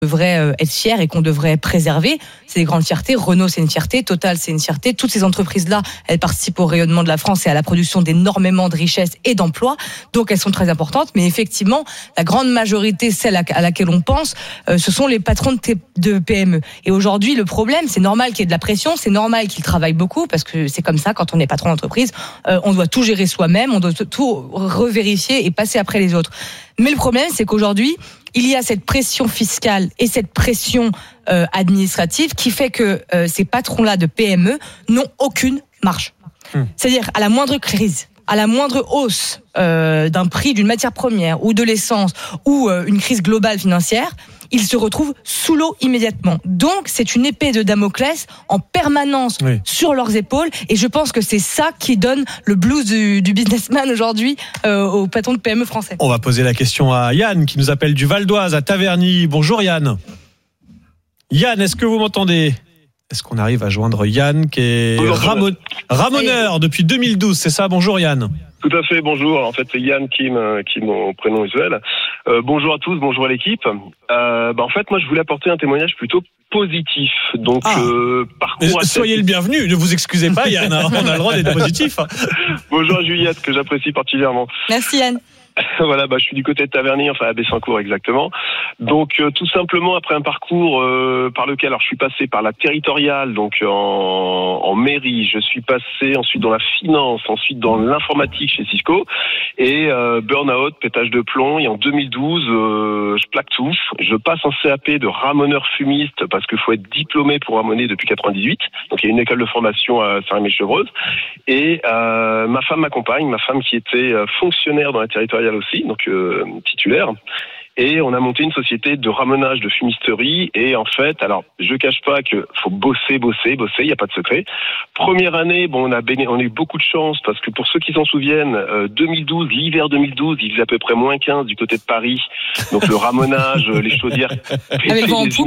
devrait être fier et qu'on devrait préserver. C'est des grandes fiertés. Renault, c'est une fierté. Total, c'est une fierté. Toutes ces entreprises-là, elles participent au rayonnement de la France et à la production d'énormément de richesses et d'emplois. Donc, elles sont très importantes. Mais effectivement, la grande majorité, celle à laquelle on pense, ce sont les patrons de PME. Et aujourd'hui, le problème, c'est normal qu'il y ait de la pression. C'est normal qu'ils travaillent beaucoup parce que c'est comme ça quand on est patron d'entreprise. On doit tout gérer soi-même. On doit tout revérifier et passer après les autres. Mais le problème, c'est qu'aujourd'hui, il y a cette pression fiscale et cette pression administrative qui fait que ces patrons-là de PME n'ont aucune marge. C'est-à-dire, à la moindre crise, à la moindre hausse d'un prix d'une matière première ou de l'essence ou une crise globale financière, ils se retrouvent sous l'eau immédiatement. Donc, c'est une épée de Damoclès en permanence sur leurs épaules. Et je pense que c'est ça qui donne le blues du businessman aujourd'hui aux patrons de PME français. On va poser la question à Yann, qui nous appelle du Val d'Oise, à Taverny. Bonjour Yann. Yann, est-ce que vous m'entendez ? Est-ce qu'on arrive à joindre Yann, qui est ramoneur depuis 2012, c'est ça ? Bonjour Yann. Tout à fait, bonjour. En fait, c'est Yann qui est mon prénom usuel. Bonjour à tous, bonjour à l'équipe. En fait, moi, je voulais apporter un témoignage plutôt positif. Donc, parcours. Soyez le bienvenu. Ne vous excusez pas, Yann. On a le droit d'être positif. Bonjour à Juliette, que j'apprécie particulièrement. Merci Yann. Voilà, je suis du côté de Taverny, enfin à Bessancourt exactement. Donc tout simplement après un parcours par lequel, alors je suis passé par la territoriale, donc en mairie, je suis passé ensuite dans la finance, ensuite dans l'informatique chez Cisco et burn-out, pétage de plomb. Et en 2012, je plaque tout. Je passe en CAP de ramoneur fumiste parce qu'il faut être diplômé pour ramoner depuis 98. Donc il y a une école de formation à Saint-Rémy-Chevreuse. Et ma femme m'accompagne, ma femme qui était fonctionnaire dans la territoriale aussi, donc titulaire. Et on a monté une société de ramonage de fumisterie. Et en fait, alors, je cache pas que faut bosser, il n'y a pas de secret. Première année, on a eu beaucoup de chance parce que pour ceux qui s'en souviennent, 2012, l'hiver 2012, il faisait à peu près moins 15 du côté de Paris. Donc le ramonage, les chaudières. Avec vent en poupe.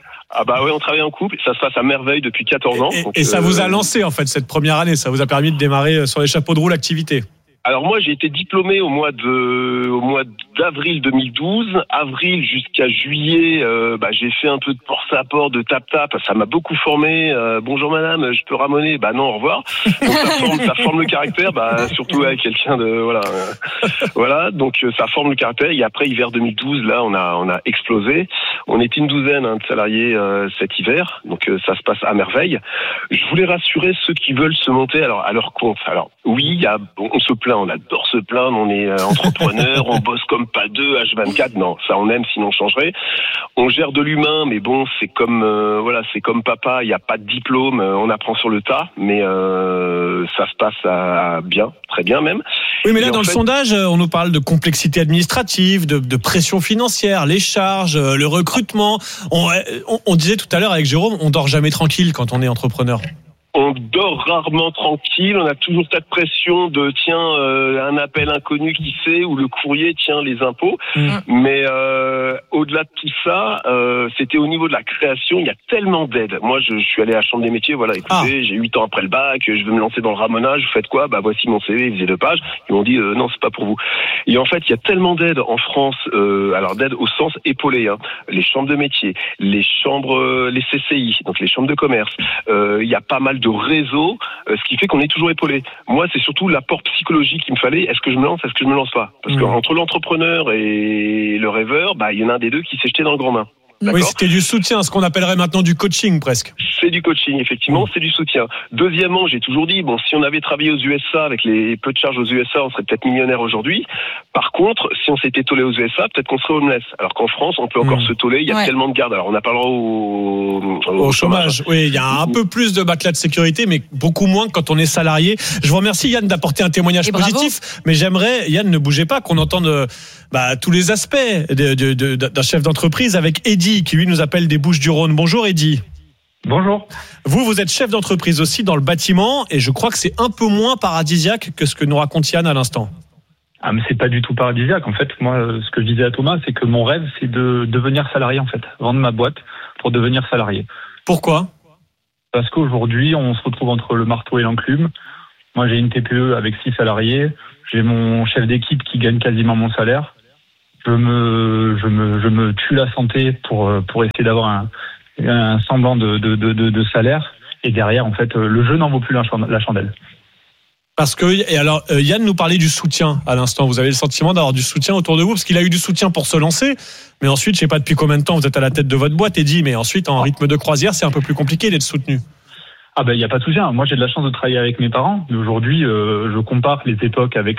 On travaille en couple, ça se passe à merveille depuis 14 ans. Et ça vous a lancé en fait cette première année, ça vous a permis de démarrer sur les chapeaux de roue l'activité. Alors moi j'ai été diplômé au mois d'avril 2012, avril jusqu'à juillet, j'ai fait un peu de porte-à-porte, de tap-tap, ça m'a beaucoup formé. Bonjour madame, je peux ramoner ? Non, au revoir. Donc ça forme le caractère, surtout avec quelqu'un de voilà, donc ça forme le caractère. Et après hiver 2012, là on a explosé. On était une douzaine de salariés cet hiver, donc ça se passe à merveille. Je voulais rassurer ceux qui veulent se monter à leur compte. Alors oui, on se plaint. On adore se plaindre, on est entrepreneur, on bosse comme pas deux, H24. Non, ça on aime, sinon on changerait. On gère de l'humain, mais bon, c'est comme c'est comme papa, il n'y a pas de diplôme, on apprend sur le tas, mais ça se passe bien, très bien même. Oui, mais là, dans le sondage, on nous parle de complexité administrative, de pression financière, les charges, le recrutement. On disait tout à l'heure avec Jérôme, on dort jamais tranquille quand on est entrepreneur. On dort rarement tranquille, on a toujours cette pression de un appel inconnu qui sait, ou le courrier, les impôts. Mais au-delà de tout ça, c'était au niveau de la création, il y a tellement d'aides. Moi je suis allé à la Chambre des métiers, écoutez, j'ai 8 ans après le bac, je veux me lancer dans le ramonage, vous faites quoi ? Voici mon CV, il faisait 2 pages. Ils m'ont dit non, c'est pas pour vous. Et en fait, il y a tellement d'aides en France, alors d'aides au sens épaulé, les chambres de métiers, les CCI, donc les chambres de commerce, il y a pas mal de réseau, ce qui fait qu'on est toujours épaulé. Moi, c'est surtout l'apport psychologique qu'il me fallait. Est-ce que je me lance, est-ce que je me lance pas ? Parce qu'entre l'entrepreneur et le rêveur, il y en a un des deux qui s'est jeté dans le grand bain. D'accord. Oui, c'était du soutien, ce qu'on appellerait maintenant du coaching presque. C'est du coaching, effectivement, c'est du soutien. Deuxièmement, j'ai toujours dit, si on avait travaillé aux USA avec les peu de charges aux USA, on serait peut-être millionnaire aujourd'hui. Par contre, si on s'était tollé aux USA, peut-être qu'on serait homeless. Alors qu'en France, on peut encore se toller, il y a tellement de gardes. Alors on n'a pas le droit au chômage. Oui, il y a un peu plus de matelas de sécurité, mais beaucoup moins que quand on est salarié. Je vous remercie Yann d'apporter un témoignage positif, mais j'aimerais, Yann, ne bougez pas, qu'on entende tous les aspects d'un chef d'entreprise avec Eddy, qui lui nous appelle des Bouches-du-Rhône. Bonjour Eddy. Bonjour. Vous êtes chef d'entreprise aussi dans le bâtiment, et je crois que c'est un peu moins paradisiaque que ce que nous raconte Yann à l'instant. Mais c'est pas du tout paradisiaque. En fait, moi, ce que je disais à Thomas, c'est que mon rêve, c'est de devenir salarié, en fait. Vendre ma boîte pour devenir salarié. Pourquoi ? Parce qu'aujourd'hui, on se retrouve entre le marteau et l'enclume. Moi, j'ai une TPE avec 6 salariés. J'ai mon chef d'équipe qui gagne quasiment mon salaire. je me tue la santé pour essayer d'avoir un semblant de salaire. Et derrière, en fait, le jeu n'en vaut plus la chandelle. Parce que, et alors, Yann nous parlait du soutien à l'instant. Vous avez le sentiment d'avoir du soutien autour de vous, parce qu'il a eu du soutien pour se lancer, mais ensuite, je sais pas depuis combien de temps vous êtes à la tête de votre boîte, Eddy, mais ensuite, en rythme de croisière, c'est un peu plus compliqué d'être soutenu. Ah ben, il y a pas de soutien. Moi, j'ai de la chance de travailler avec mes parents. Mais aujourd'hui, je compare les époques avec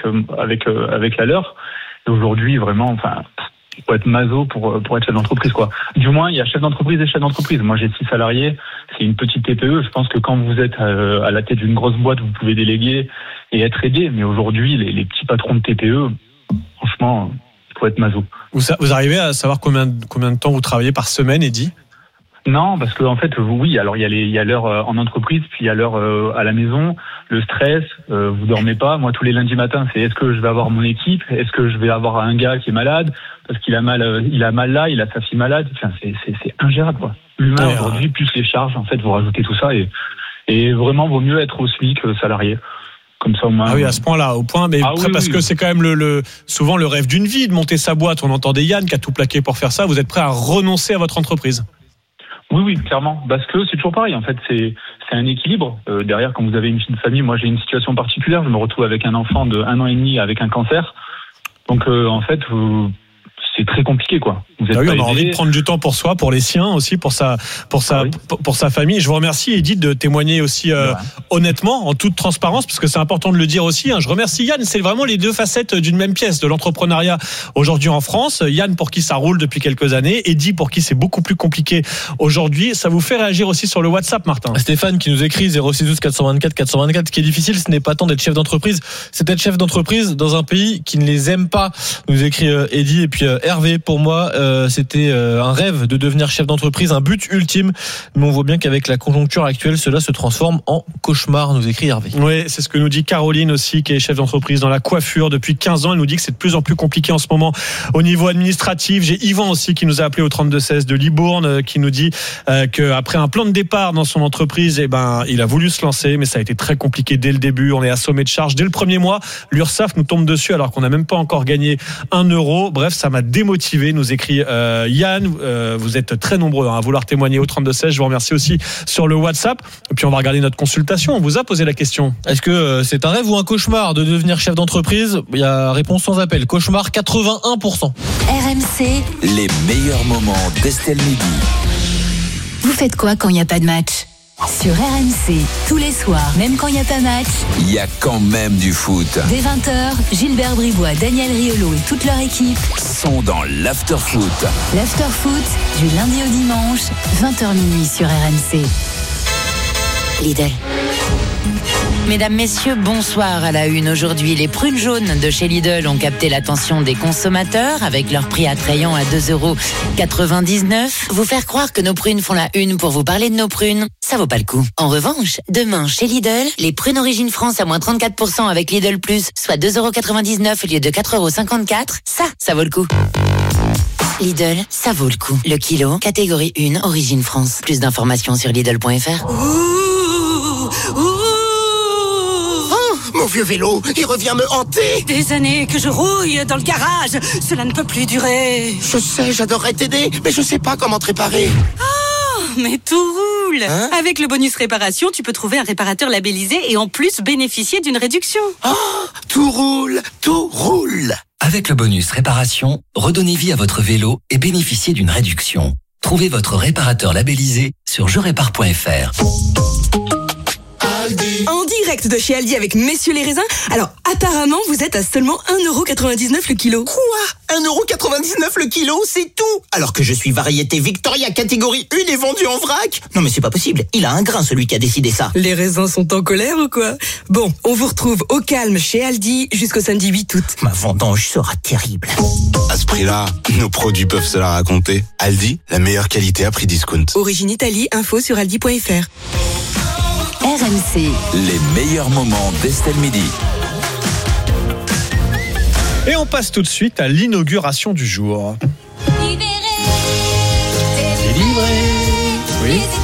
la leur. Et aujourd'hui, vraiment, enfin, il faut être maso pour être chef d'entreprise, quoi. Du moins, il y a chef d'entreprise et chef d'entreprise. Moi, j'ai 6 salariés. C'est une petite TPE. Je pense que quand vous êtes à la tête d'une grosse boîte, vous pouvez déléguer et être aidé. Mais aujourd'hui, les petits patrons de TPE, franchement, il faut être maso. Vous arrivez à savoir combien de temps vous travaillez par semaine, Eddy ? Non, parce que en fait, oui. Alors il y a l'heure en entreprise, puis il y a l'heure à la maison. Le stress, vous dormez pas. Moi, tous les lundis matins, c'est est-ce que je vais avoir mon équipe ? Est-ce que je vais avoir un gars qui est malade parce qu'il a mal là, il a sa fille malade. Enfin, c'est ingérable, quoi. L'humain aujourd'hui, plus les charges, en fait, vous rajoutez tout ça et vraiment vaut mieux être au SMIC salarié. Comme ça, au moins. Ah oui, à ce point-là, au point, mais parce que c'est quand même souvent le rêve d'une vie de monter sa boîte. On entendait Yann qui a tout plaqué pour faire ça. Vous êtes prêt à renoncer à votre entreprise ? Oui, clairement. Parce que c'est toujours pareil. En fait, c'est un équilibre. Derrière, quand vous avez une famille, moi, j'ai une situation particulière. Je me retrouve avec un enfant de 1 an et demi avec un cancer. Donc, en fait, c'est très compliqué, quoi. Vous êtes on a envie de prendre du temps pour soi, pour les siens aussi, pour sa famille. Je vous remercie, Eddy, de témoigner aussi honnêtement, en toute transparence, parce que c'est important de le dire aussi. Je remercie Yann. C'est vraiment les deux facettes d'une même pièce de l'entrepreneuriat aujourd'hui en France. Yann, pour qui ça roule depuis quelques années. Eddy, pour qui c'est beaucoup plus compliqué aujourd'hui. Ça vous fait réagir aussi sur le WhatsApp, Martin ? Stéphane qui nous écrit 062 424 424. Ce qui est difficile, ce n'est pas tant d'être chef d'entreprise, c'est d'être chef d'entreprise dans un pays qui ne les aime pas. Nous écrit Eddy. Et puis Hervé, pour moi, c'était un rêve de devenir chef d'entreprise, un but ultime. Mais on voit bien qu'avec la conjoncture actuelle, cela se transforme en cauchemar, nous écrit Hervé. Oui, c'est ce que nous dit Caroline aussi, qui est chef d'entreprise dans la coiffure depuis 15 ans. Elle nous dit que c'est de plus en plus compliqué en ce moment au niveau administratif. J'ai Yvan aussi qui nous a appelé au 3216 de Libourne, qui nous dit qu'après un plan de départ dans son entreprise, il a voulu se lancer, mais ça a été très compliqué dès le début. On est assommé de charges. Dès le premier mois, l'URSSAF nous tombe dessus alors qu'on n'a même pas encore gagné 1 euro. Bref, ça m'a démotivé, nous écrit Yann. Vous êtes très nombreux à vouloir témoigner au 3216. Je vous remercie aussi sur le WhatsApp. Et puis on va regarder notre consultation. On vous a posé la question. Est-ce que c'est un rêve ou un cauchemar de devenir chef d'entreprise ? Il y a réponse sans appel. Cauchemar 81%. RMC. Les meilleurs moments d'Estelle Midi. Vous faites quoi quand il n'y a pas de match ? Sur RMC, tous les soirs, même quand il n'y a pas match, il y a quand même du foot. Dès 20h, Gilbert Bribois, Daniel Riolo et toute leur équipe sont dans l'Afterfoot. L'Afterfoot, du lundi au dimanche, 20h minuit sur RMC. Lidl. Mesdames, messieurs, bonsoir à la une. Aujourd'hui, les prunes jaunes de chez Lidl ont capté l'attention des consommateurs avec leur prix attrayant à 2,99 €. Vous faire croire que nos prunes font la une pour vous parler de nos prunes, ça vaut pas le coup. En revanche, demain, chez Lidl, les prunes Origine France à moins 34% avec Lidl Plus, soit 2,99 € au lieu de 4,54 €, ça vaut le coup. Lidl, ça vaut le coup. Le kilo, catégorie 1, Origine France. Plus d'informations sur Lidl.fr. Mon vieux vélo, il revient me hanter. Des années que je rouille dans le garage. Cela ne peut plus durer. Je sais, j'adorerais t'aider, mais je sais pas comment te réparer. Oh, mais tout roule. Avec le bonus réparation, tu peux trouver un réparateur labellisé et en plus bénéficier d'une réduction. Oh, tout roule, tout roule. Avec le bonus réparation, redonnez vie à votre vélo et bénéficiez d'une réduction. Trouvez votre réparateur labellisé sur jerépare.fr. En direct de chez Aldi avec Messieurs les raisins. Alors, apparemment, vous êtes à seulement 1,99 € le kilo. Quoi ? 1,99 € le kilo, c'est tout ? Alors que je suis variété Victoria catégorie 1 et vendu en vrac ? Non mais c'est pas possible, il a un grain celui qui a décidé ça. Les raisins sont en colère ou quoi ? Bon, on vous retrouve au calme chez Aldi jusqu'au samedi 8 août. Ma vendange sera terrible. À ce prix-là, nos produits peuvent se la raconter. Aldi, la meilleure qualité à prix discount. Origine Italie, info sur aldi.fr. RMC. Les meilleurs moments d'Estelle Midi. Et on passe tout de suite à l'inauguration du jour. Libéré, délivré, oui. les étoiles.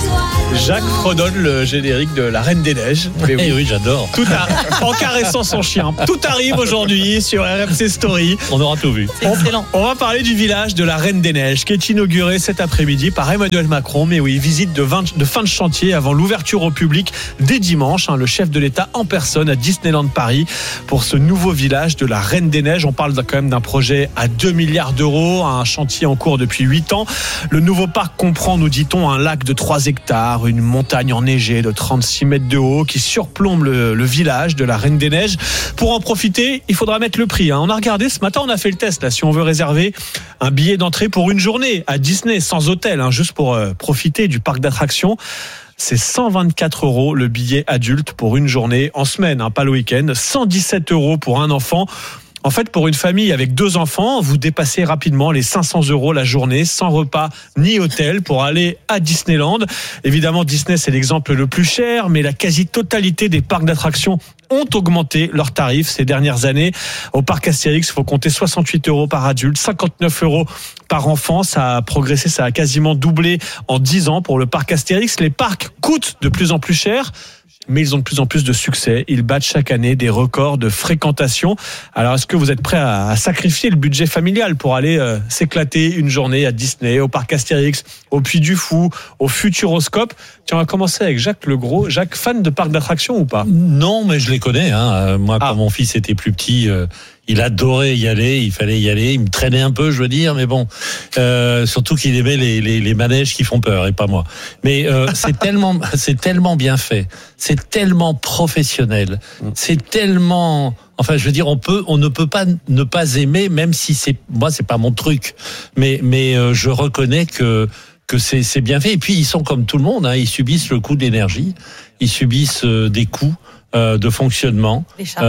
Jacques fredonne le générique de La Reine des Neiges. Mais oui, j'adore. En caressant son chien. Tout arrive aujourd'hui sur RMC Story. On aura tout vu. C'est excellent. On va parler du village de la Reine des Neiges qui est inauguré cet après-midi par Emmanuel Macron. Mais oui, visite de fin de chantier avant l'ouverture au public dès dimanche. Le chef de l'État en personne à Disneyland Paris pour ce nouveau village de la Reine des Neiges. On parle quand même d'un projet à 2 milliards d'euros, un chantier en cours depuis 8 ans. Le nouveau parc comprend, nous dit-on, un lac de 3 hectares, une montagne enneigée de 36 mètres de haut qui surplombe le village de la Reine des Neiges. Pour en profiter, il faudra mettre le prix. On a regardé ce matin, on a fait le test. Là, si on veut réserver un billet d'entrée pour une journée à Disney sans hôtel, juste pour profiter du parc d'attractions, c'est 124 € le billet adulte pour une journée en semaine, pas le week-end. 117 € pour un enfant. En fait, pour une famille avec 2 enfants, vous dépassez rapidement les 500 € la journée, sans repas ni hôtel, pour aller à Disneyland. Évidemment, Disney, c'est l'exemple le plus cher, mais la quasi-totalité des parcs d'attractions ont augmenté leurs tarifs ces dernières années. Au parc Astérix, il faut compter 68 € par adulte, 59 € par enfant. Ça a progressé, ça a quasiment doublé en 10 ans pour le parc Astérix. Les parcs coûtent de plus en plus cher, mais ils ont de plus en plus de succès. Ils battent chaque année des records de fréquentation. Alors, est-ce que vous êtes prêts à sacrifier le budget familial pour aller s'éclater une journée à Disney, au parc Astérix, au Puy du Fou, au Futuroscope? Tiens, on va commencer avec Jacques Legros. Jacques, fan de parc d'attractions ou pas? Non, mais je les connais. Moi, quand mon fils était plus petit, il adorait y aller, il fallait y aller, il me traînait un peu, je veux dire, mais bon, surtout qu'il aimait les manèges qui font peur et pas moi. Mais c'est tellement bien fait, c'est tellement professionnel, c'est tellement, enfin, je veux dire, on ne peut pas ne pas aimer, même si c'est pas mon truc, mais je reconnais que c'est bien fait. Et puis ils sont comme tout le monde, ils subissent le coût de l'énergie, ils subissent des coûts de fonctionnement,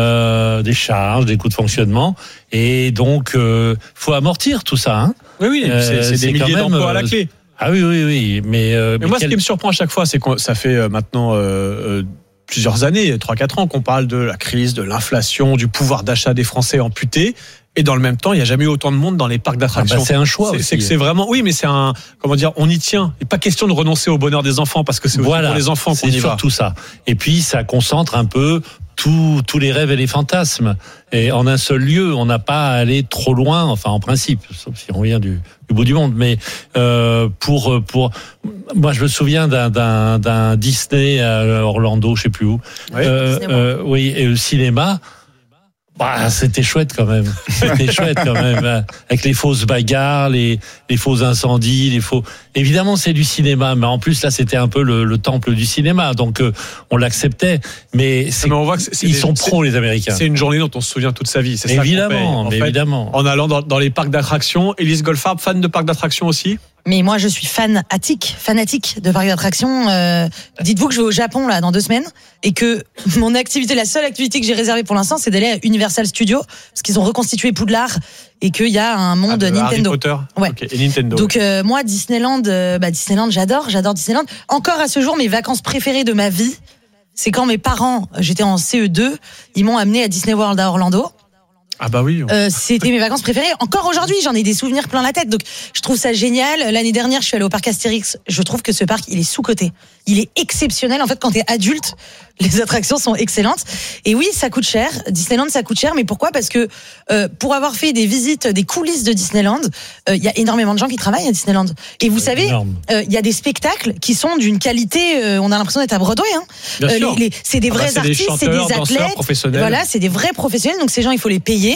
des charges, des coûts de fonctionnement, et donc faut amortir tout ça. Oui, c'est des milliers d'emplois à la clé. Ah oui. Mais moi, ce qui me surprend à chaque fois, c'est que ça fait maintenant plusieurs années, 3-4 ans, qu'on parle de la crise, de l'inflation, du pouvoir d'achat des Français amputé. Et dans le même temps, il n'y a jamais eu autant de monde dans les parcs d'attractions. C'est un choix aussi. C'est que c'est vraiment, oui, mais c'est on y tient. Il n'est pas question de renoncer au bonheur des enfants parce que c'est aussi pour les enfants qu'on y va. C'est surtout ça. Et puis, ça concentre un peu tous les rêves et les fantasmes. Et en un seul lieu, on n'a pas à aller trop loin, enfin, en principe, sauf si on vient du bout du monde. Mais, moi, je me souviens d'un Disney à Orlando, je sais plus où. Oui, et le cinéma. C'était chouette quand même. Avec les fausses bagarres, les faux incendies, Évidemment, c'est du cinéma, mais en plus là, c'était un peu le temple du cinéma, donc on l'acceptait. Mais on voit que ils sont pros, les Américains. C'est une journée dont on se souvient toute sa vie. C'est évidemment, ça évidemment. En allant dans les parcs d'attractions. Élise Goldfarb, fan de parcs d'attractions aussi? Mais moi, je suis fanatique de parcs d'attractions. Dites-vous que je vais au Japon là dans 2 semaines et que la seule activité que j'ai réservée pour l'instant, c'est d'aller à Universal Studios parce qu'ils ont reconstitué Poudlard et qu'il y a un monde Nintendo. Harry Potter. Ouais. Okay. Et Nintendo. Donc moi, Disneyland, j'adore Disneyland. Encore à ce jour, mes vacances préférées de ma vie, c'est quand mes parents, j'étais en CE2, ils m'ont amené à Disney World à Orlando. Ah bah oui. C'était mes vacances préférées. Encore aujourd'hui, j'en ai des souvenirs plein la tête. Donc, je trouve ça génial. L'année dernière, je suis allée au parc Astérix. Je trouve que ce parc, il est sous-coté. Il est exceptionnel. En fait, quand t'es adulte, les attractions sont excellentes. Et oui, ça coûte cher. Disneyland, ça coûte cher. Mais pourquoi? Parce que pour avoir fait des visites, des coulisses de Disneyland, il y a énormément de gens qui travaillent à Disneyland. Et vous savez, il y a des spectacles qui sont d'une qualité. On a l'impression d'être à Broadway. C'est des vrais artistes, c'est des athlètes. Voilà, c'est des vrais professionnels. Donc ces gens, il faut les payer.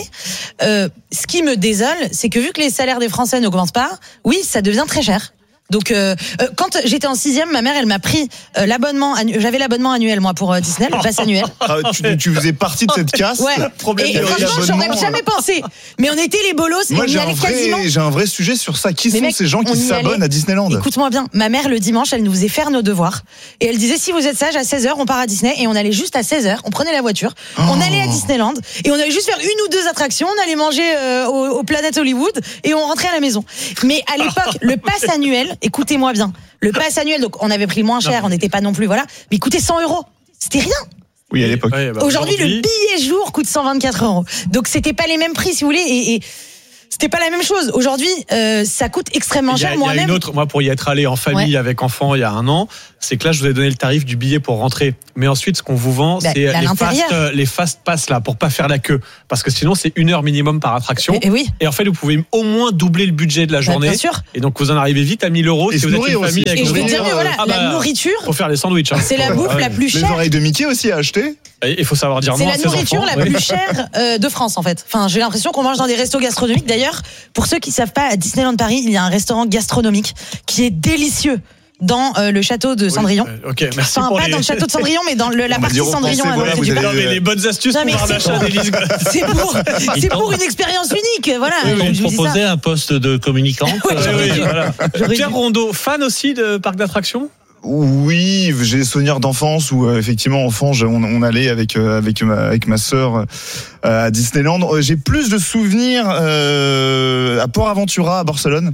Ce qui me désole, c'est que vu que les salaires des Français n'augmentent pas, oui, ça devient très cher. Donc quand j'étais en 6e, ma mère elle m'a pris l'abonnement j'avais l'abonnement annuel moi pour Disney, le pass annuel. Tu faisais partie de cette casse. Ouais. Et franchement, j'aurais jamais pensé. Mais on était les bolos. Moi, et on y allait quasiment. J'ai un vrai sujet sur ça. Qui sont ces gens qui s'abonnent à Disneyland? Écoute-moi bien, ma mère le dimanche, elle nous faisait faire nos devoirs et elle disait si vous êtes sage à 16h, on part à Disney, et on allait juste à 16h, on prenait la voiture, on allait à Disneyland et on allait juste faire 1 ou 2 attractions, on allait manger au Planet Hollywood et on rentrait à la maison. Mais à l'époque, le pass annuel, écoutez-moi bien, le pass annuel, donc on avait pris moins cher, on n'était pas non plus, voilà, mais il coûtait 100 €. C'était rien. Oui, à l'époque. Aujourd'hui, le billet jour coûte 124 €. Donc, c'était pas les mêmes prix, si vous voulez, et C'était pas la même chose. Aujourd'hui, ça coûte extrêmement cher. Il y a une autre, moi, pour y être allé en famille avec enfants il y a un an, c'est que là, je vous ai donné le tarif du billet pour rentrer. Mais ensuite, ce qu'on vous vend, c'est les fast pass là, pour pas faire la queue. Parce que sinon, c'est 1 heure minimum par attraction. Et en fait, vous pouvez au moins doubler le budget de la journée. Bien sûr. Et donc, vous en arrivez vite à 1 000 € si vous êtes une famille avec et je vais dire, la nourriture. Faut faire les sandwichs. C'est la bouffe la plus chère. Les oreilles de Mickey aussi à acheter. Il faut savoir dire non à ses enfants. C'est la nourriture la plus chère de France, en fait. Enfin, j'ai l'impression qu'on mange dans des restos gastronomiques. D'ailleurs, pour ceux qui savent pas, à Disneyland Paris, il y a un restaurant gastronomique qui est délicieux dans le château de Cendrillon. Ok, merci enfin, pas dans le château de Cendrillon, mais dans la partie Cendrillon. Mais les bonnes astuces pour voir l'achat d'Élise. C'est pour une expérience unique. Voilà. On proposait un poste de communicante. Pierre Rondeau, fan aussi de parc d'attractions? Oui, j'ai des souvenirs d'enfance où effectivement enfant on allait avec ma sœur à Disneyland. J'ai plus de souvenirs à Port Aventura à Barcelone.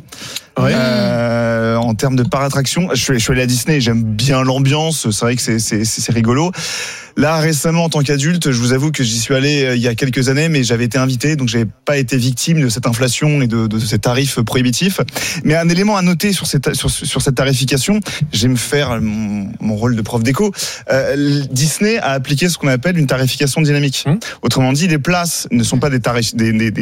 En termes de parc d'attraction, je suis allé à Disney, j'aime bien l'ambiance, c'est vrai que c'est rigolo. Là récemment en tant qu'adulte, je vous avoue que j'y suis allé il y a quelques années, mais j'avais été invité, donc j'avais pas été victime de cette inflation et de ces tarifs prohibitifs. Mais un élément à noter sur cette tarification, j'aime faire mon rôle de prof d'éco. Disney a appliqué ce qu'on appelle une tarification dynamique. Autrement dit, les places ne sont pas des tarifs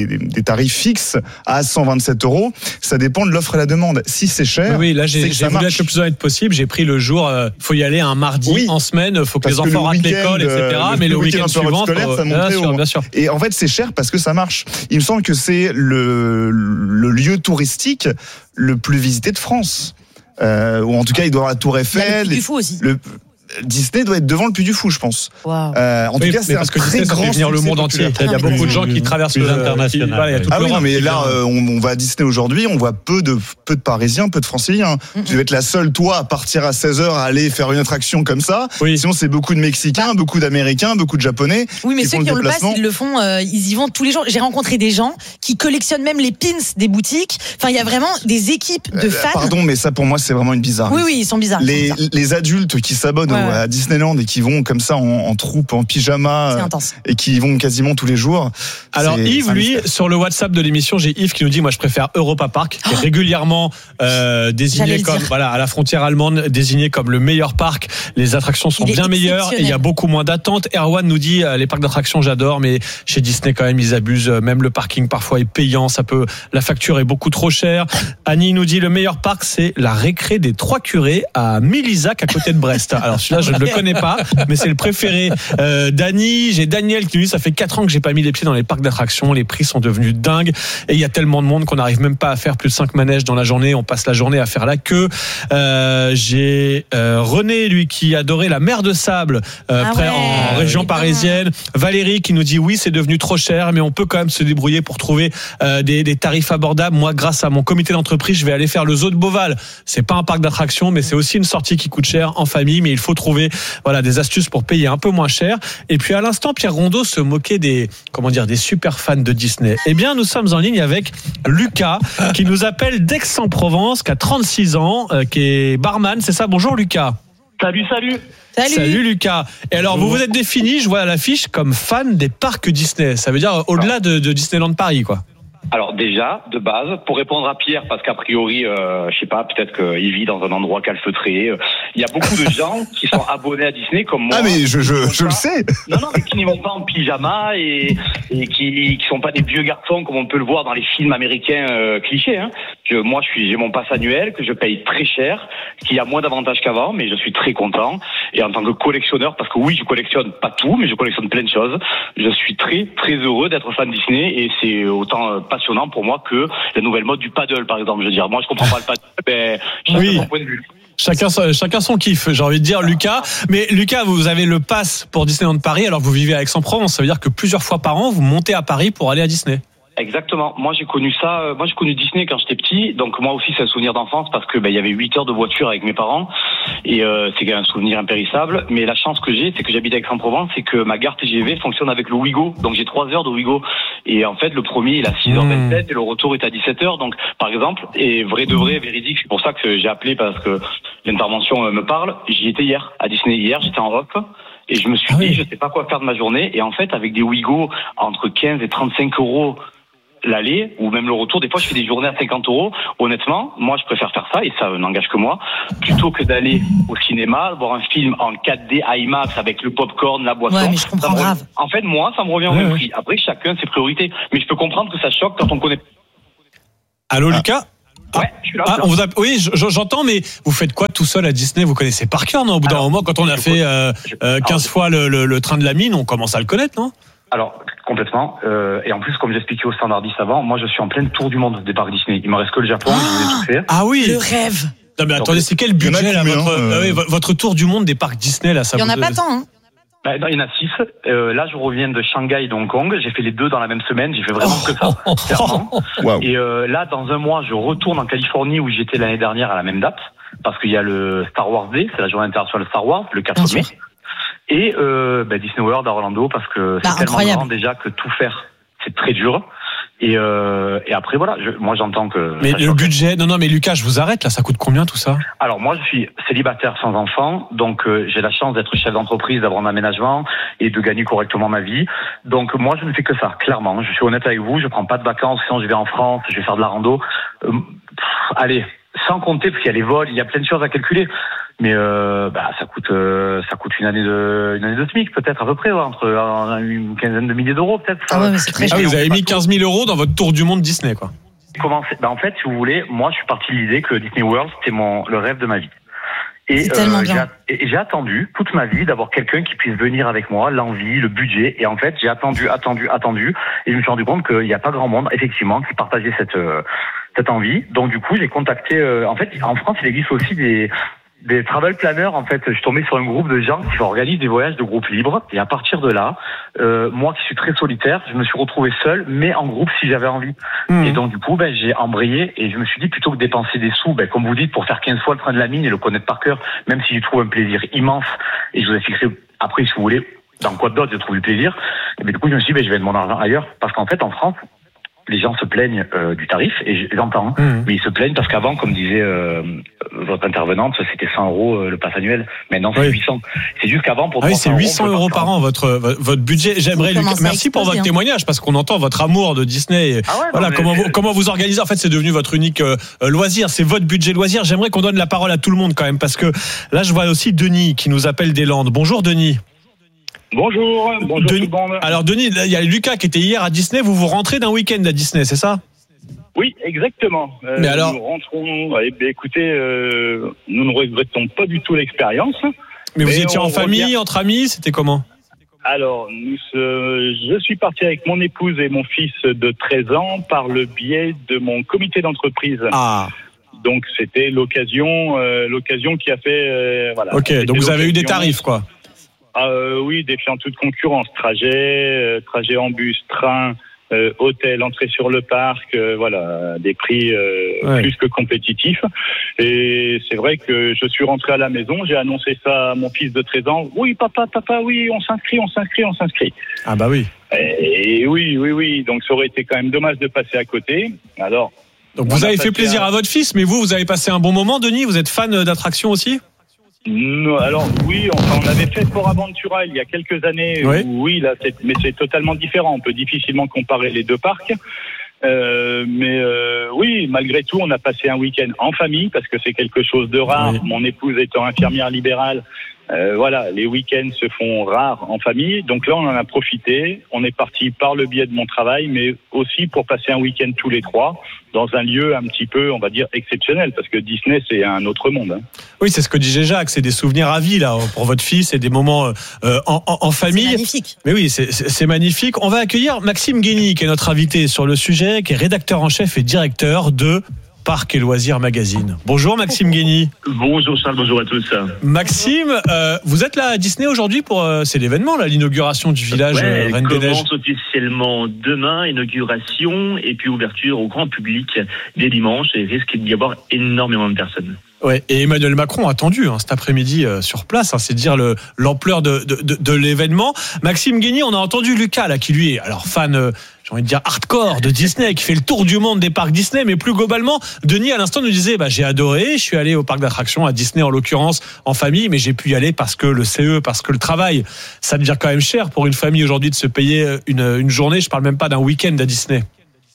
fixes à 127 €. Ça dépend de l'offre et la demande. Si c'est cher, oui, là j'ai voulu être le plus honnête possible. J'ai pris le jour. Faut y aller un mardi en semaine. Faut que les enfants ratent l'école, etc. Mais le week-end suivant, ça monte bien sûr. Et en fait, c'est cher parce que ça marche. Il me semble que c'est le lieu touristique le plus visité de France. Ou en tout cas, il doit avoir la Tour Eiffel. Le Puy du Fou aussi. Disney doit être devant le Puy du Fou, je pense. Wow. En tout cas, c'est parce que Disney, ça fait venir le monde entier. Il y a beaucoup de gens qui traversent l'international. Ah oui, non, mais là, on va à Disney aujourd'hui, on voit peu de Parisiens, peu de Franciliens. Tu devais être la seule, toi, à partir à 16h à aller faire une attraction comme ça. Sinon, c'est beaucoup de Mexicains, beaucoup d'Américains, beaucoup de Japonais. Oui, mais ceux qui ont le pass, ils le font, ils y vont tous les jours. J'ai rencontré des gens qui collectionnent même les pins des boutiques. Enfin, il y a vraiment des équipes de fans. Pardon, mais ça, pour moi, c'est vraiment une bizarre. Oui, ils sont bizarres. Les adultes qui s'abonnent à Disneyland et qui vont comme ça en troupe, en pyjama, et qui vont quasiment tous les jours. Alors Yves, lui, sur le WhatsApp de l'émission, j'ai Yves qui nous dit, moi je préfère Europa Park, qui est régulièrement désigné comme à la frontière allemande, désigné comme le meilleur parc. Les attractions sont bien meilleures et il y a beaucoup moins d'attentes. Erwan nous dit, les parcs d'attractions j'adore, mais chez Disney quand même ils abusent. Même le parking parfois est payant, la facture est beaucoup trop chère. Annie nous dit, le meilleur parc c'est la récré des Trois Curés à Milizac à côté de Brest. Alors celui-là je ne le connais pas, mais c'est le préféré d'Annie. J'ai Daniel qui nous dit, ça fait 4 ans que j'ai pas mis les pieds dans les parcs d'attractions, les prix sont devenus dingues et il y a tellement de monde qu'on n'arrive même pas à faire plus de 5 manèges dans la journée, on passe la journée à faire la queue. J'ai René, lui, qui adorait la mer de sable en région parisienne. Valérie qui nous dit, oui, c'est devenu trop cher, mais on peut quand même se débrouiller pour trouver des tarifs abordables. Moi, grâce à mon comité d'entreprise, je vais aller faire le zoo de Beauval. C'est pas un parc d'attractions, mais c'est aussi une sortie qui coûte cher en famille, mais il faut trouver des astuces pour payer un peu moins cher. Et puis à l'instant, Pierre Rondeau se moquait des super fans de Disney. Eh bien, nous sommes en ligne avec Lucas, qui nous appelle d'Aix-en-Provence, qui a 36 ans, qui est barman, c'est ça? Bonjour Lucas. Salut Lucas. Et alors, vous vous êtes défini, je vois à l'affiche, comme fan des parcs Disney. Ça veut dire au-delà de Disneyland Paris, quoi. Alors déjà, de base, pour répondre à Pierre, parce qu'a priori, je sais pas, peut-être qu'il vit dans un endroit calfeutré. Il y a beaucoup de gens qui sont abonnés à Disney comme moi. Ah mais je le sais. Non, mais qui n'y vont pas en pyjama et qui sont pas des vieux garçons comme on peut le voir dans les films américains clichés. Hein. Moi, j'ai mon pass annuel que je paye très cher, qui a moins d'avantages qu'avant, mais je suis très content. Et en tant que collectionneur, parce que oui, je collectionne pas tout, mais je collectionne plein de choses. Je suis très très heureux d'être fan Disney et c'est autant passionnant pour moi que la nouvelle mode du paddle, par exemple. Je veux dire, moi, je comprends pas le paddle, mais chacun son point de vue. Chacun son kiff, j'ai envie de dire, Lucas. Mais Lucas, vous avez le pass pour Disneyland Paris, alors vous vivez à Aix-en-Provence. Ça veut dire que plusieurs fois par an, vous montez à Paris pour aller à Disney. Exactement. Moi, j'ai connu ça. Moi, j'ai connu Disney quand j'étais petit. Donc, moi aussi, c'est un souvenir d'enfance parce que, il y avait 8 heures de voiture avec mes parents. Et, c'est un souvenir impérissable. Mais la chance que j'ai, c'est que j'habite à Aix-en-Provence, c'est que ma gare TGV fonctionne avec le Ouigo. Donc, j'ai 3 heures de Ouigo. Et en fait, le premier, il a 6h27 et le retour est à 17h. Donc, par exemple, et vrai de vrai, véridique, c'est pour ça que j'ai appelé parce que l'intervention me parle. J'y étais hier, à Disney hier. J'étais en off. Et je me suis dit, je sais pas quoi faire de ma journée. Et en fait, avec des Ouigo entre 15 et 35 euros, l'aller ou même le retour. Des fois, je fais des journées à 50 €. Honnêtement, moi, je préfère faire ça, et ça n'engage que moi, plutôt que d'aller au cinéma, voir un film en 4D IMAX avec le popcorn, la boisson. Ouais, mais je comprends grave. En fait, moi, ça me revient au même prix. Après, chacun ses priorités. Mais je peux comprendre que ça choque quand on connaît. Allô, Lucas? Ouais, je suis là. Oui, j'entends, mais vous faites quoi tout seul à Disney? Vous connaissez par cœur, non? Au bout d'un moment, quand on a fait 15 fois le train de la mine, on commence à le connaître, non? Alors, complètement. Et en plus, comme j'expliquais au standardiste avant, moi, je suis en pleine tour du monde des parcs Disney. Il me reste que le Japon, je vais tout faire. Ah oui. Le rêve. Non, mais attendez, c'est quel budget, là, votre tour du monde des parcs Disney, là? Il y en a pas tant, hein. Il y en a 6. Là, je reviens de Shanghai et de Hong Kong. J'ai fait les 2 dans la même semaine. J'ai fait vraiment que ça. Clairement. Wow. Et là, dans un mois, je retourne en Californie où j'étais l'année dernière à la même date. Parce qu'il y a le Star Wars Day, c'est la journée internationale Star Wars, le 4 mai. Et Disney World à Orlando, parce que c'est tellement grand déjà que tout faire, c'est très dur. Et après, voilà, moi j'entends que... Mais le budget... Non, mais Lucas, je vous arrête, là, ça coûte combien tout ça? Alors moi, je suis célibataire sans enfant, donc j'ai la chance d'être chef d'entreprise, d'avoir un aménagement et de gagner correctement ma vie. Donc moi, je ne fais que ça, clairement. Je suis honnête avec vous, je prends pas de vacances, sinon je vais en France, je vais faire de la rando. Allez, sans compter, parce qu'il y a les vols, il y a plein de choses à calculer. Mais ça coûte une année de SMIC peut-être à peu près, entre une quinzaine de milliers d'euros peut-être. Ah ouais, mais c'est très cher. Vous avez mis 15 000 € dans votre tour du monde Disney, quoi. En fait, si vous voulez, moi je suis parti de l'idée que Disney World c'était le rêve de ma vie. Et c'est tellement bien. j'ai attendu toute ma vie d'avoir quelqu'un qui puisse venir avec moi, l'envie, le budget. Et en fait, j'ai attendu. Et je me suis rendu compte qu'il n'y a pas grand monde, effectivement, qui partageait cette envie. Donc du coup, j'ai contacté... en fait, en France, il existe aussi des travel planners. En fait, je suis tombé sur un groupe de gens qui organisent des voyages de groupe libre. Et à partir de là, moi qui suis très solitaire, je me suis retrouvé seul, mais en groupe si j'avais envie. Et donc du coup, j'ai embrayé et je me suis dit, plutôt que de dépenser des sous, comme vous dites, pour faire 15 fois le train de la mine et le connaître par cœur, même si j'y trouve un plaisir immense, et je vous expliquerai après si vous voulez dans quoi d'autre j'ai trouvé le plaisir. Et du coup, je me suis dit, je vais mettre mon argent ailleurs, parce qu'en fait, en France, les gens se plaignent du tarif, et j'entends, mais ils se plaignent parce qu'avant, comme disait votre intervenante, c'était 100 € le pass annuel. Maintenant, c'est 800. C'est juste qu'avant, pour c'est 800 € par an votre budget. J'aimerais, merci pour votre témoignage, parce qu'on entend votre amour de Disney. Voilà, comment vous organisez. En fait, c'est devenu votre unique loisir. C'est votre budget loisir. J'aimerais qu'on donne la parole à tout le monde quand même, parce que là, je vois aussi Denis qui nous appelle des Landes. Bonjour Denis. Bonjour Denis, tout le monde. Alors Denis, il y a Lucas qui était hier à Disney. Vous rentrez d'un week-end à Disney, c'est ça? Oui, exactement. Mais alors, nous rentrons. Écoutez, nous ne regrettons pas du tout l'expérience. Mais vous étiez en famille, entre amis, c'était comment? Alors, je suis parti avec mon épouse et mon fils de 13 ans par le biais de mon comité d'entreprise. Donc c'était l'occasion qui a fait. Voilà. Ok, donc vous avez eu des tarifs, quoi. Oui, défiant toute concurrence. Trajet en bus, train, hôtel, entrée sur le parc, voilà, des prix plus que compétitifs. Et c'est vrai que je suis rentré à la maison, j'ai annoncé ça à mon fils de 13 ans. Oui, papa, oui, on s'inscrit. Ah bah oui. Et oui. Donc ça aurait été quand même dommage de passer à côté. Alors. Donc vous avez fait plaisir à votre fils, mais vous avez passé un bon moment, Denis? Vous êtes fan d'attractions aussi? Non, alors oui, on avait fait Port Aventura il y a quelques années. Oui, là, mais c'est totalement différent. On peut difficilement comparer les deux parcs. Oui, malgré tout, on a passé un week-end en famille parce que c'est quelque chose de rare. Mon épouse étant infirmière libérale, voilà, les week-ends se font rares en famille. Donc là, on en a profité. On est parti par le biais de mon travail, mais aussi pour passer un week-end tous les trois dans un lieu un petit peu, on va dire, exceptionnel, parce que Disney, c'est un autre monde. Hein. Oui, c'est ce que disait Jacques, c'est des souvenirs à vie là pour votre fils et des moments en famille. C'est magnifique. Mais oui, c'est magnifique. On va accueillir Maxime Guény, qui est notre invité sur le sujet, qui est rédacteur en chef et directeur de Parcs et Loisirs Magazine. Bonjour Maxime Guény. Bonjour Charles, bonjour à tous. Maxime, vous êtes là à Disney aujourd'hui pour c'est l'événement là, l'inauguration du village Reine des Neiges. Commence officiellement demain, inauguration et puis ouverture au grand public dès dimanche, et risque d'y avoir énormément de personnes. Ouais, et Emmanuel Macron attendu cet après-midi sur place, c'est dire l'ampleur de l'événement. Maxime Guény, on a entendu Lucas là qui lui est alors fan j'ai envie de dire hardcore de Disney, qui fait le tour du monde des parcs Disney, mais plus globalement, Denis à l'instant nous disait j'ai adoré, je suis allé au parc d'attractions à Disney en l'occurrence en famille, mais j'ai pu y aller parce que le CE, parce que le travail, ça devient quand même cher pour une famille aujourd'hui de se payer une journée, je parle même pas d'un week-end à Disney.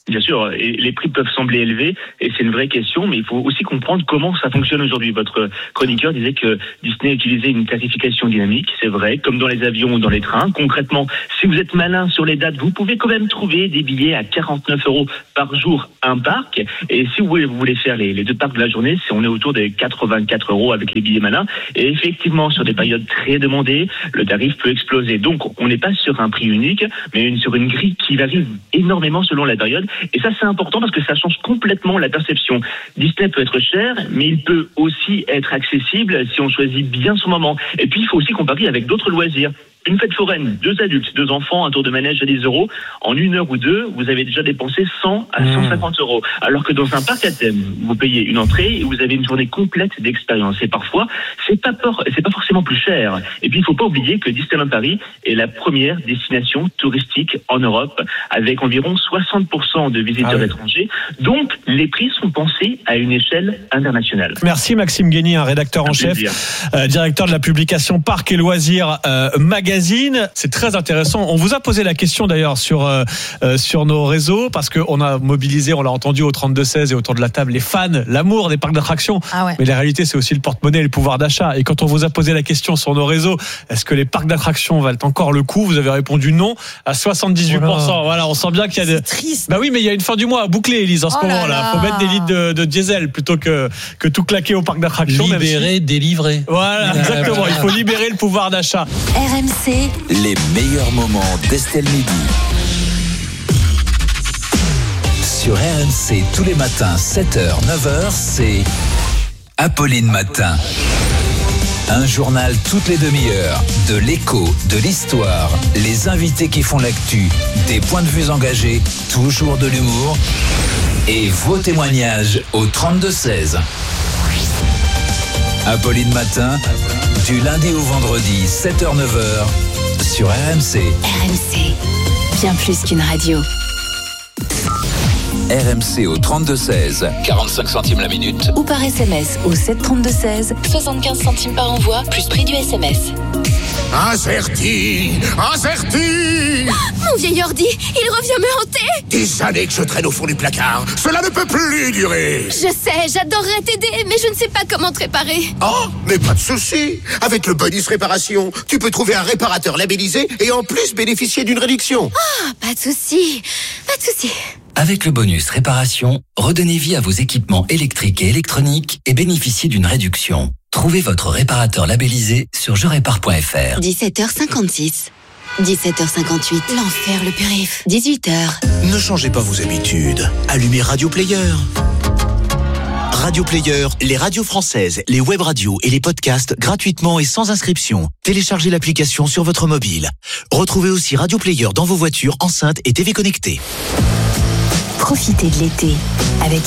Bien sûr, et les prix peuvent sembler élevés, et c'est une vraie question, mais il faut aussi comprendre comment ça fonctionne aujourd'hui. Votre chroniqueur disait que Disney utilisait une tarification dynamique, c'est vrai, comme dans les avions ou dans les trains. Concrètement, si vous êtes malin sur les dates, vous pouvez quand même trouver des billets à 49 € par jour, un parc. Et si vous voulez faire les 2 parcs de la journée, on est autour des 84 € avec les billets malins. Et effectivement, sur des périodes très demandées, le tarif peut exploser. Donc, on n'est pas sur un prix unique, mais sur une grille qui varie énormément selon la période. Et ça, c'est important parce que ça change complètement la perception. Disney peut être cher, mais il peut aussi être accessible si on choisit bien son moment. Et puis, il faut aussi comparer avec d'autres loisirs. Une fête foraine, 2 adultes, 2 enfants, un tour de manège à 10 €. En 1 heure ou 2, vous avez déjà dépensé 100 à 150 €. Alors que dans un parc à thème, vous payez une entrée et vous avez une journée complète d'expérience. Et parfois, c'est pas forcément plus cher. Et puis, il faut pas oublier que Disneyland Paris est la première destination touristique en Europe, avec environ 60% de visiteurs étrangers. Donc, les prix sont pensés à une échelle internationale. Merci Maxime Guény, un rédacteur en chef, directeur de la publication Parcs et Loisirs Magazine. C'est très intéressant. On vous a posé la question d'ailleurs sur nos réseaux parce qu'on a mobilisé, on l'a entendu au 32-16 et autour de la table, les fans, l'amour des parcs d'attractions. Ah ouais. Mais la réalité, c'est aussi le porte-monnaie et le pouvoir d'achat. Et quand on vous a posé la question sur nos réseaux, est-ce que les parcs d'attractions valent encore le coup? Vous avez répondu non à 78%. Voilà, on sent bien qu'il y a des. Triste. Bah oui, mais il y a une fin du mois à boucler, Élise, en ce moment-là. Faut mettre des litres de diesel plutôt que tout claquer au parc d'attractions. Libérer, délivrer. Voilà, exactement. Il faut libérer le pouvoir d'achat. RMC. Les meilleurs moments d'Estelle Midi. Sur RMC, tous les matins, 7h, 9h, c'est Apolline Matin. Un journal toutes les demi-heures, de l'écho, de l'histoire, les invités qui font l'actu, des points de vue engagés, toujours de l'humour et vos témoignages au 32-16. Apolline Matin, du lundi au vendredi, 7h, 9h, sur RMC. RMC, bien plus qu'une radio. RMC au 32-16, 45 centimes la minute. Ou par SMS au 732-16, 75 centimes par envoi, plus prix du SMS. Incerti. Mon vieil ordi, il revient me hanter. Des années que je traîne au fond du placard. Cela ne peut plus durer. Je sais, j'adorerais t'aider, mais je ne sais pas comment te réparer. Oh, mais pas de souci. Avec le bonus réparation, tu peux trouver un réparateur labellisé et en plus bénéficier d'une réduction. Ah, pas de souci. Avec le bonus réparation, redonnez vie à vos équipements électriques et électroniques et bénéficiez d'une réduction. Trouvez votre réparateur labellisé sur jerépare.fr. 17h56. 17h58. L'enfer, le périph'. 18h. Ne changez pas vos habitudes. Allumez Radio Player. Radio Player, les radios françaises, les web radios et les podcasts gratuitement et sans inscription. Téléchargez l'application sur votre mobile. Retrouvez aussi Radio Player dans vos voitures, enceintes et TV connectées. Profitez de l'été avec